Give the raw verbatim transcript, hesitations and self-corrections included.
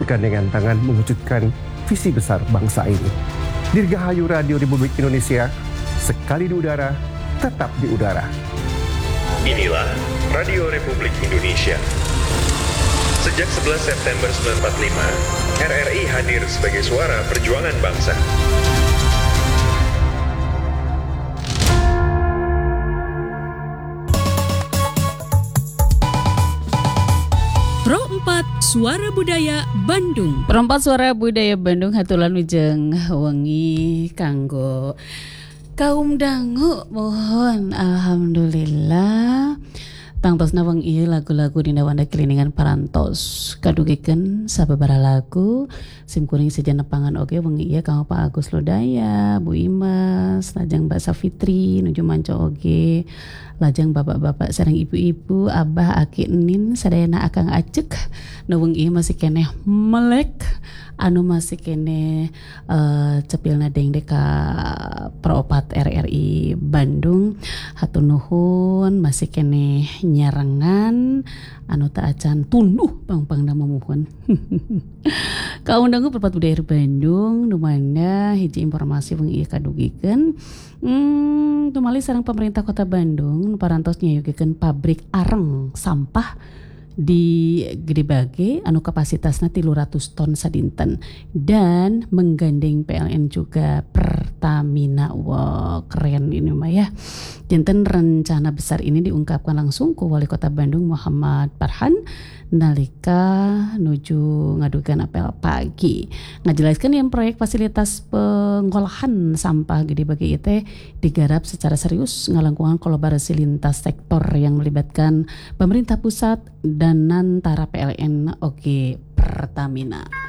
bergandengan tangan mewujudkan visi besar bangsa ini. Dirgahayu Radio Republik Indonesia, sekali di udara, tetap di udara. Inilah Radio Republik Indonesia. Sejak sebelas September seribu sembilan ratus empat puluh lima, R R I hadir sebagai suara perjuangan bangsa. Pro empat Suara Budaya Bandung. Pro empat Suara Budaya Bandung hatulan wijeng wengi kanggo kaum dangu mohon alhamdulillah tangtosna weng ieu lagu-lagu dina wanda keliningan parantos kadugikeun sababaraha lagu sim kuring sejen nepangan oge wengi ieu kanggo Pak Agus Lodaya, Bu Imas, lajeng Mbak Safitri nuju manca oge, lajeng bapak-bapak sareng ibu-ibu, abah, aki, enin, sadayana akang acek nu weng ieu masih keneh melek anu masih kene uh, cepilna deng deka Pro-opat R R I Bandung hatur nuhun masih kene nyarengan anu teu acan tunduh pang-pangna memohon. Kaum dangu Pro-opat Budaya Bandung nu mana hiji informasi wengi ieu kadugikeun hmm tumali sareng pemerintah Kota Bandung nu parantos nyayogikeun pabrik areng sampah di Gede Bage anu kapasitasna tilu ratus ton sadinten dan menggandeng P L N juga Pertamina. Wow, keren ini mah ya. Dinten rencana besar ini diungkapkan langsung ku Wali Kota Bandung Muhammad Farhan nalika nuju ngadukeun apel pagi. Ngajelaskeun yang proyek fasilitas pengolahan sampah Gede Bage ieu teh digarap secara serius ngalangkungan kolaborasi lintas sektor yang melibatkan pemerintah pusat dan antara P L N oge Pertamina.